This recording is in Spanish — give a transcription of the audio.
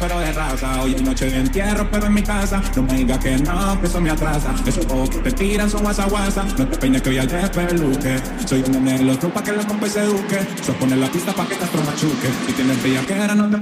pero de raza. Hoy es noche de entierro, pero en mi casa. No me digas que no, que eso me atrasa. Esos ojos que te tiran son guasa guasa. No te peines que hoy al despeluque. Soy un nene de los trucos pa' que los compas se eduque. Soy poner la pista pa' que Castro machuque. Si tienes bellaquera, no te